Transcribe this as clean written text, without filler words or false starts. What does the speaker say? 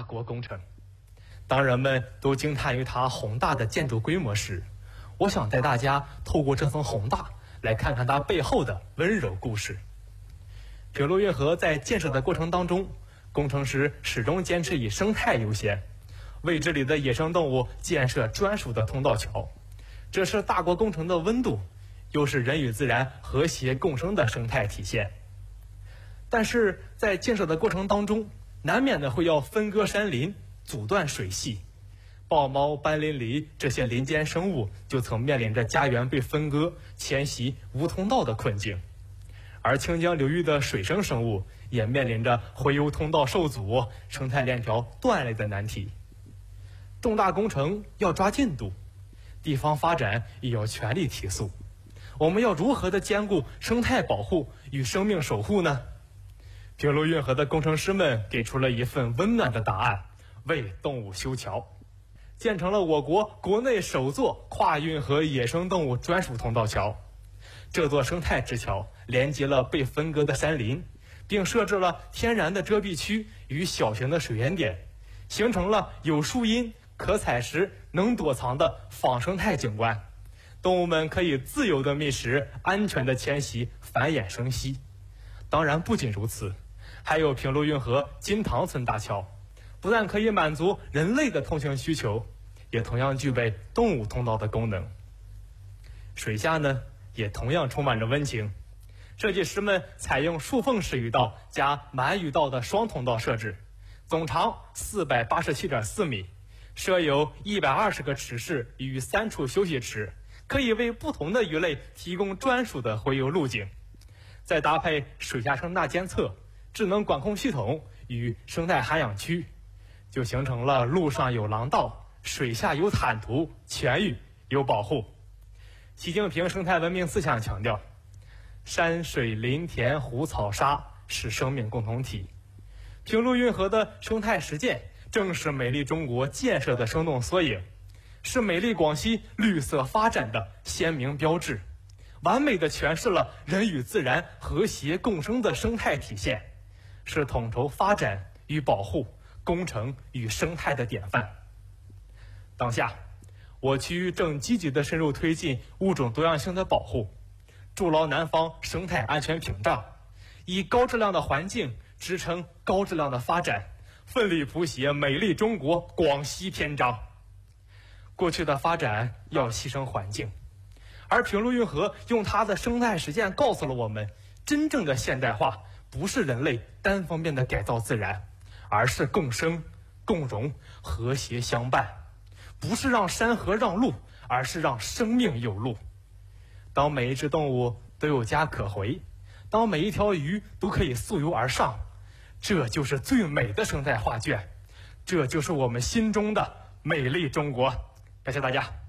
国工程。当人们都惊叹于它宏大的建筑规模时，我想带大家透过这层宏大，来看看它背后的温柔故事。平陆运河在建设的过程当中，工程师始终坚持以生态优先，为这里的野生动物建设专属的通道桥。这是大国工程的温度，又是人与自然和谐共生的生态体现。但是在建设的过程当中，难免的会要分割山林，阻断水系。豹猫、斑羚狸这些林间生物就曾面临着家园被分割、迁徙无通道的困境。而清江流域的水生生物也面临着洄游通道受阻、生态链条断裂的难题。重大工程要抓进度，地方发展也要全力提速。我们要如何的兼顾生态保护与生命守护呢？平陆运河的工程师们给出了一份温暖的答案：为动物修桥，建成了我国国内首座跨运河野生动物专属通道桥。这座生态之桥连接了被分割的山林，并设置了天然的遮蔽区与小型的水源点，形成了有树荫、可采食、能躲藏的仿生态景观。动物们可以自由的觅食，安全的迁徙、繁衍生息。当然不仅如此，还有平陆运河金塘村大桥，不但可以满足人类的通行需求，也同样具备动物通道的功能。水下呢，也同样充满着温情。设计师们采用竖缝式鱼道加满鱼道的双通道设置，总长487.4米，设有120个池室与3处休息池，可以为不同的鱼类提供专属的洄游路径。再搭配水下声纳监测、智能管控系统与生态涵养区，就形成了陆上有廊道，水下有坦途，全域有保护。习近平生态文明思想强调，山水林田湖草沙是生命共同体。平陆运河的生态实践正是美丽中国建设的生动缩影，是美丽广西绿色发展的鲜明标志，完美地诠释了人与自然和谐共生的生态体现，是统筹发展与保护、工程与生态的典范。当下，我区正积极地深入推进物种多样性的保护，筑牢南方生态安全屏障，以高质量的环境支撑高质量的发展，奋力谱写美丽中国广西篇章。过去的发展要牺牲环境，而平陆运河用它的生态实践告诉了我们，真正的现代化不是人类单方面的改造自然，而是共生、共荣、和谐相伴。不是让山河让路，而是让生命有路。当每一只动物都有家可回，当每一条鱼都可以溯游而上，这就是最美的生态画卷，这就是我们心中的美丽中国。感谢大家。